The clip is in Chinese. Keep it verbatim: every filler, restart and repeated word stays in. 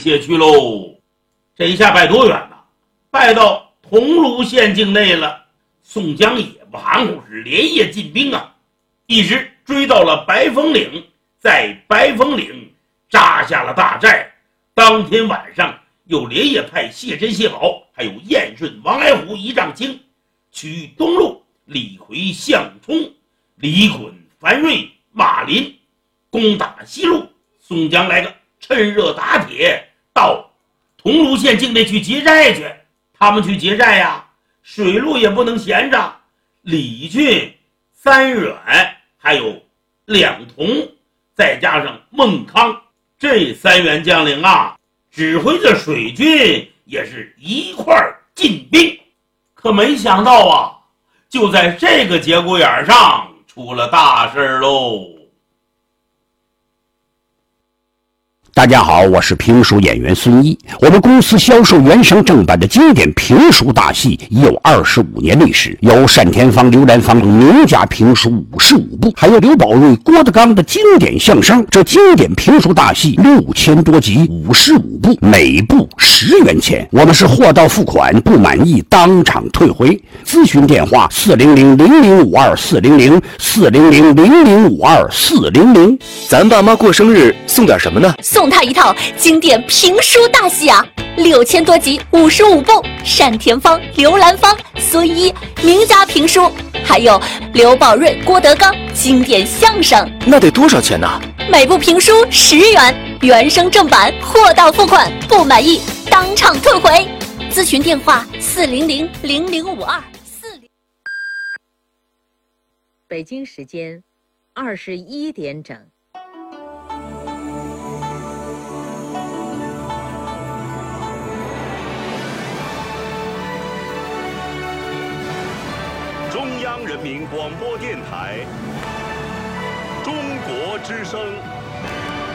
且去喽。这一下拜多远了？拜到桐庐县境内了。宋江也不含糊，是连夜进兵啊，一直追到了白风岭，在白风岭扎下了大寨。当天晚上又连夜派谢珍、谢宝还有燕顺、王来虎、一丈青取东路，李逵、项冲、李衮、樊瑞、马林攻打西路。宋江来个趁热打铁，到桐庐县境内去劫寨去。他们去劫寨呀、啊，水路也不能闲着。李俊、三远还有两同，再加上孟康，这三员将领啊，指挥着水军也是一块进兵。可没想到啊，就在这个节骨眼上出了大事喽。 大家好，我是评书演员孙一。我们公司销售原声正版的经典评书大戏已有二十五年历史，有单田芳、刘兰芳名家评书五十五部，还有刘宝瑞、郭德纲的经典相声。这经典评书大戏六千多集，五十五部，每部十元钱。我们是货到付款，不满意当场退回。咨询电话：四零零零零五二四零零四零零零零五二四零零。 咱爸妈过生日送点什么呢？ 送他一套经典评书大戏啊，六千多集，五十五部，单田芳、刘兰芳、孙一名家评书，还有刘宝瑞、郭德纲经典相声。 那得多少钱呢？ 每部评书十元，原声正版，货到付款，不满意当场退回。咨询电话：四零零零零五二四零。 北京时间二十一点整。 中央人民广播电台，中国之声。